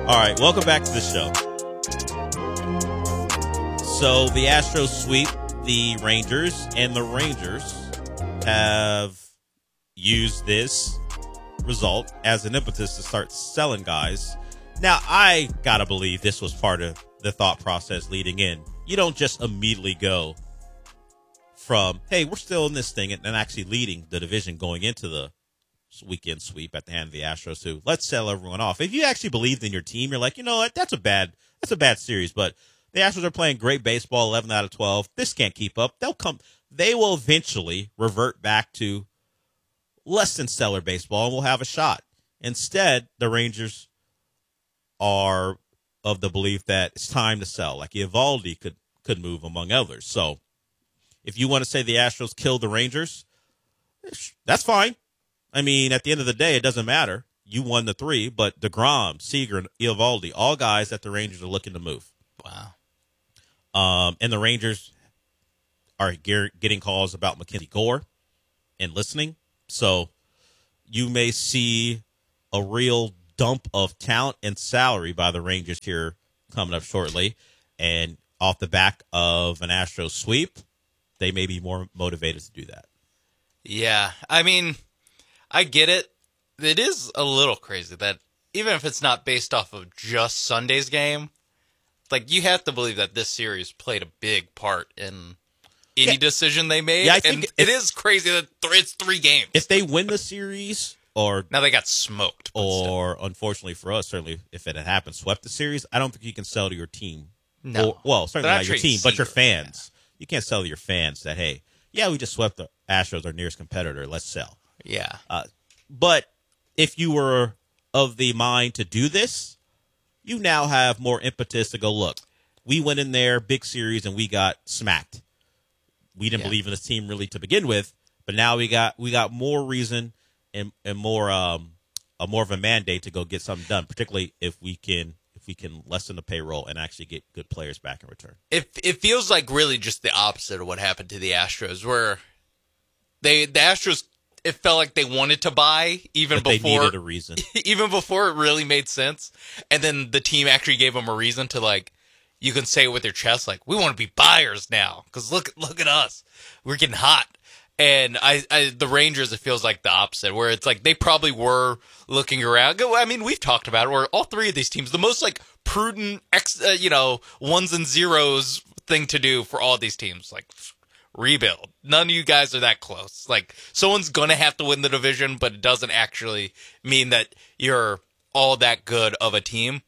All right, welcome back to the show. So the Astros sweep the Rangers, and the Rangers have used this result as an impetus to start selling guys. Now, I got to believe this was part of the thought process leading in. You don't just immediately go from, hey, we're still in this thing, and actually leading the division going into the weekend sweep at the hand of the Astros too. Let's sell everyone off. If you actually believed in your team, you're like, you know what, that's a bad series, but the Astros are playing great baseball, 11 out of 12. This can't keep up. They will eventually revert back to less than stellar baseball, and we'll have a shot. Instead, the Rangers are of the belief that it's time to sell. Like Eovaldi could move, among others. So if you want to say the Astros killed the Rangers, that's fine. I mean, at the end of the day, it doesn't matter. You won the three, but DeGrom, Seager, and Eovaldi, all guys that the Rangers are looking to move. Wow. And the Rangers are getting calls about Mackenzie Gore and listening. So you may see a real dump of talent and salary by the Rangers here coming up shortly. And off the back of an Astros sweep, they may be more motivated to do that. Yeah, I mean, I get it. It is a little crazy that even if it's not based off of just Sunday's game, like you have to believe that this series played a big part in any decision they made. Yeah, I think it is crazy that it's 3 games. If they win the series, or now they got smoked, or unfortunately for us, certainly if it had happened, swept the series, I don't think you can sell to your team. No, Certainly not your team, but your fans. Yeah. You can't sell to your fans that, hey, yeah, we just swept the Astros, our nearest competitor. Let's sell. Yeah. But if you were of the mind to do this, you now have more impetus to go, look, we went in there, big series, and we got smacked. We didn't believe in this team really to begin with, but now we got more reason and more of a mandate to go get something done, particularly if we can lessen the payroll and actually get good players back in return. It feels like really just the opposite of what happened to the Astros, where the Astros, it felt like they wanted to buy even but before they needed a reason, even before it really made sense, and then the team actually gave them a reason to, like, you can say it with your chest, like, we want to be buyers now because look at us, we're getting hot. And the Rangers, it feels like the opposite, where it's like they probably were looking around. I mean, we've talked about it, where all 3 of these teams, the most like prudent, ones and zeros thing to do for all these teams, like rebuild. None of you guys are that close. Like, someone's gonna have to win the division, but it doesn't actually mean that you're all that good of a team.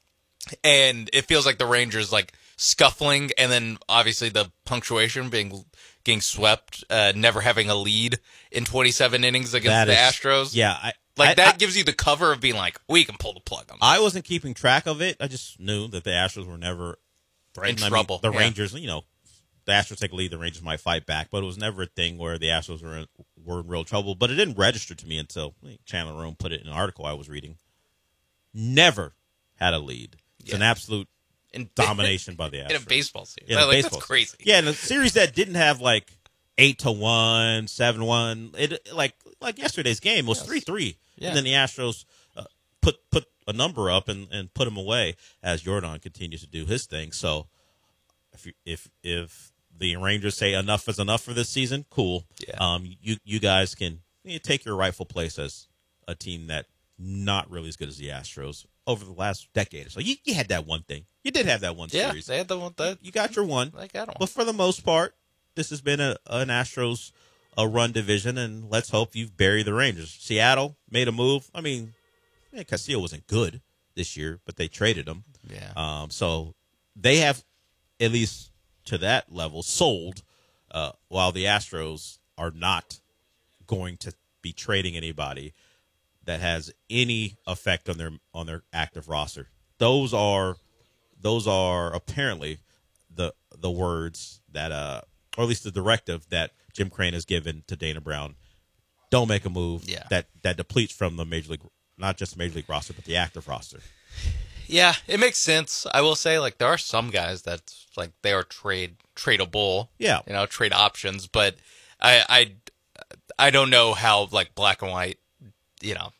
And it feels like the Rangers like scuffling, and then obviously the punctuation getting swept, never having a lead in 27 innings against the Astros. Yeah, that gives you the cover of being like, we can pull the plug on that. I wasn't keeping track of it. I just knew that the Astros were never in trouble. The Rangers, the Astros take a lead, the Rangers might fight back, but it was never a thing where the Astros were in real trouble. But it didn't register to me until Chandler Rome put it in an article I was reading. Never had a lead. It's an absolute domination by the Astros. In a baseball series. That's crazy. Yeah, in a series that didn't have like 8-1, 7-1. It like yesterday's game was 3-3. Yeah. And then the Astros put a number up and put them away as Jordan continues to do his thing. So if the Rangers say enough is enough for this season, cool. Yeah. You guys can take your rightful place as a team that not really as good as the Astros over the last decade or so. You had that one thing. You did have that one series. Yeah, they had the one. You got your one. I got one. But for the most part, this has been an Astros run division, and let's hope you've buried the Rangers. Seattle made a move. I mean, Castillo wasn't good this year, but they traded him. Yeah. So they have, at least to that level, sold, while the Astros are not going to be trading anybody that has any effect on their active roster. Those are apparently the words that or at least the directive that Jim Crane has given to Dana Brown. Don't make a move that depletes from the major league, not just the major league roster, but the active roster. Yeah, it makes sense. I will say, like, there are some guys that, like, they are tradable. Yeah. Trade options, but I don't know how, like, black and white,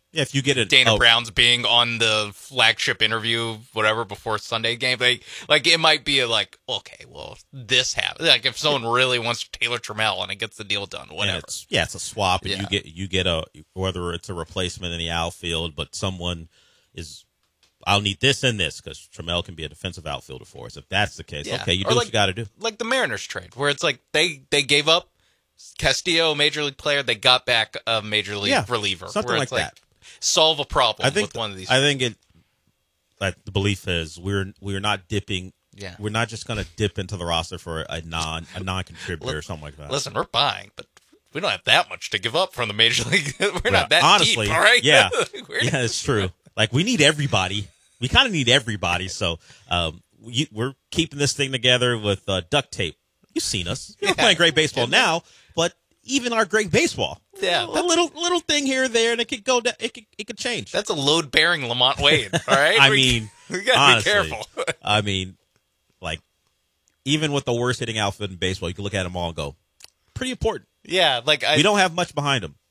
Yeah, if you get Dana Brown's being on the flagship interview, whatever, before Sunday game, like it might be okay, well, this happens. Like if someone really wants Taylor Trammell and it gets the deal done, whatever. It's a swap, and you get a, whether it's a replacement in the outfield, but someone is, I'll need this and this, because Trammell can be a defensive outfielder for us. If that's the case, okay, you do what you got to do. Like the Mariners trade, where it's like they gave up Castillo, a major league player, they got back a major league reliever. Something like that. Solve a problem with one of these. I think the belief is we're not dipping. Yeah. We're not just going to dip into the roster for a non-contributor or something like that. Listen, we're buying, but we don't have that much to give up from the major league. We're not that honestly, deep, all right? Yeah. Yeah, it's true. Like, we need everybody. We kind of need everybody. So we're keeping this thing together with duct tape. You've seen us. We're playing great baseball now, but even our great baseball. Yeah, a little thing here or there, and it could go. It could change. That's a load-bearing Lamont Wade. All right, we gotta honestly, be careful. I mean, like, even with the worst hitting outfit in baseball, you can look at them all and go, pretty important. Yeah, like we don't have much behind them.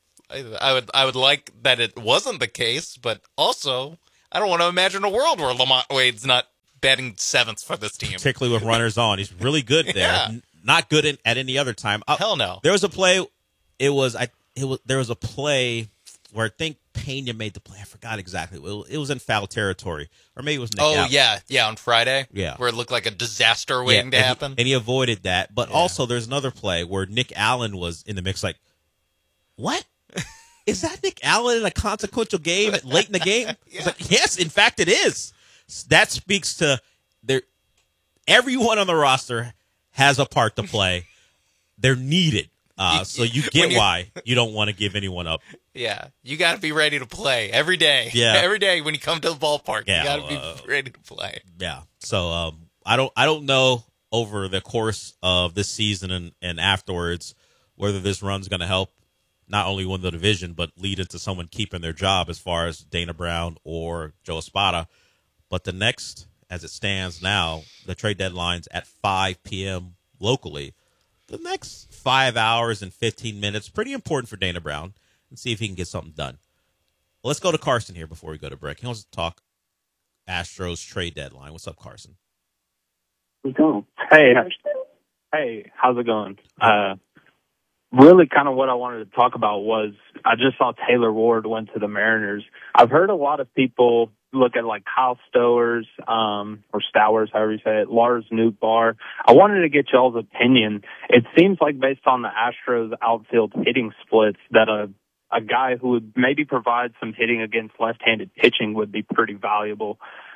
I would like that it wasn't the case, but also I don't want to imagine a world where Lamont Wade's not batting seventh for this team, particularly with runners on. He's really good there. Yeah. Not good at any other time. Hell no. There was a play. There was a play where I think Pena made the play. I forgot exactly. It was in foul territory, or maybe it was Nick Allen. Yeah, on Friday. Yeah, where it looked like a disaster waiting to happen, and he avoided that. But also, there's another play where Nick Allen was in the mix. Like, what? Is that Nick Allen in a consequential game late in the game? It's like, yes, in fact, it is. That speaks to everyone on the roster has a part to play. They're needed. So you get why you don't want to give anyone up. Yeah, you got to be ready to play every day. Yeah, every day when you come to the ballpark, you got to be ready to play. Yeah. So I don't know over the course of this season and afterwards whether this run's going to help not only win the division but lead into someone keeping their job as far as Dana Brown or Joe Espada. But the next, as it stands now, the trade deadline's at 5 p.m. locally. The next 5 hours and 15 minutes, pretty important for Dana Brown, and see if he can get something done. Let's go to Carson here before we go to break. He wants to talk Astros trade deadline. What's up, Carson? Hey, how's it going? Really kind of what I wanted to talk about was I just saw Taylor Ward went to the Mariners. I've heard a lot of people look at like Kyle Stowers, or Stowers, however you say it, Lars Nootbaar. I wanted to get y'all's opinion. It seems like based on the Astros outfield hitting splits that a guy who would maybe provide some hitting against left-handed pitching would be pretty valuable,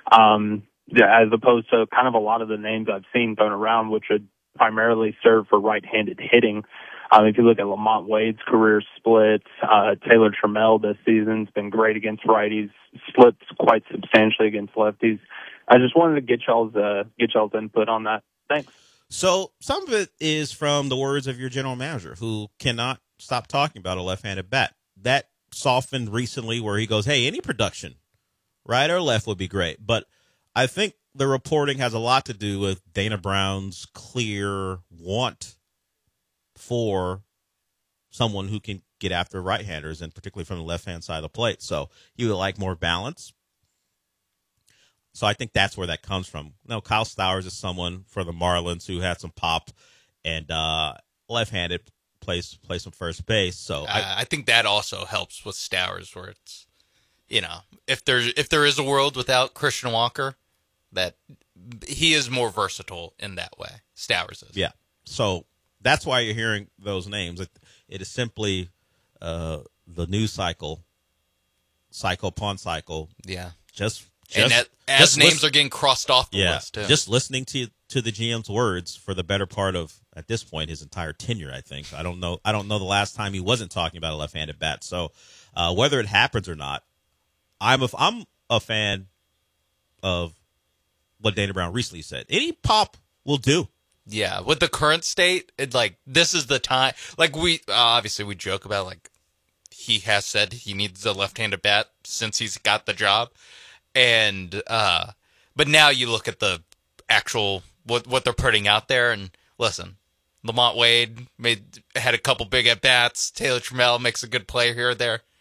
as opposed to kind of a lot of the names I've seen thrown around, which would primarily serve for right-handed hitting. If you look at Lamont Wade's career splits, Taylor Trammell this season's been great against righties, splits quite substantially against lefties. I just wanted to get y'all's input on that. Thanks. So some of it is from the words of your general manager, who cannot stop talking about a left-handed bat. That softened recently where he goes, hey, any production, right or left, would be great. But I think the reporting has a lot to do with Dana Brown's clear want for someone who can get after right-handers, and particularly from the left-hand side of the plate. So he would like more balance. So I think that's where that comes from. No, Kyle Stowers is someone for the Marlins who had some pop and left-handed, plays some first base. So I think that also helps with Stowers, where it's, if there is a world without Christian Walker, that he is more versatile in that way. Stowers is. Yeah. So that's why you're hearing those names. It is simply the news cycle upon cycle. Yeah. Just names are getting crossed off the list, too. Just listening to the GM's words for the better part of, at this point, his entire tenure, I think. I don't know the last time he wasn't talking about a left-handed bat. So whether it happens or not, I'm a fan of what Dana Brown recently said. Any pop will do. Yeah, with the current state, this is the time. Like, we obviously we joke about, he has said he needs a left-handed bat since he's got the job, and but now you look at the actual what they're putting out there, and listen, Lamont Wade had a couple big at bats. Taylor Trammell makes a good play here or there.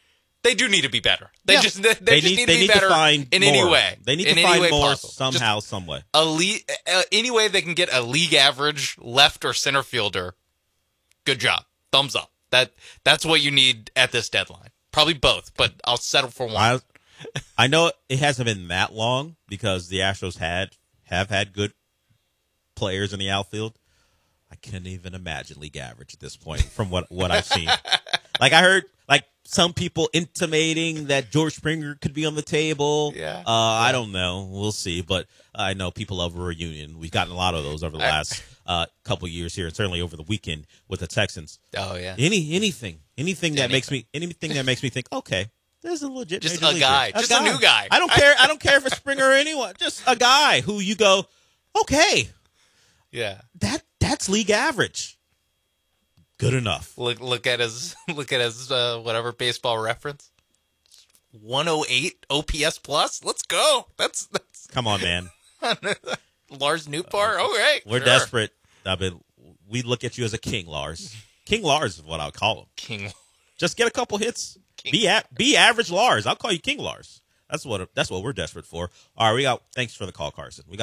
They do need to be better. They Yeah. just need to be better to find in more. any way. They need in to any find way more possible. somehow, some way. Any way they can get a league average left or center fielder, good job. Thumbs up. That's what you need at this deadline. Probably both, but I'll settle for one. I know it hasn't been that long because the Astros have had good players in the outfield. I couldn't even imagine league average at this point from what I've seen. Like I heard some people intimating that George Springer could be on the table. Yeah. I don't know. We'll see. But I know people love a reunion. We've gotten a lot of those over the last couple years here, and certainly over the weekend with the Texans. Oh yeah. Anything that makes me think, okay, there's a legit Just major a leaguer. guy. Just a new guy. I don't care. I don't care if it's Springer or anyone. Just a guy who you go, okay, Yeah. that's league average. Good enough. Look at his whatever baseball reference. 108 OPS plus. Let's go. That's Come on, man. Lars Nootbaar. All right. We're sure. desperate. We look at you as a king, Lars. King Lars is what I'll call him. King. Just get a couple hits. King. Be average Lars. I'll call you King Lars. That's what we're desperate for. All right, thanks for the call, Carson. We got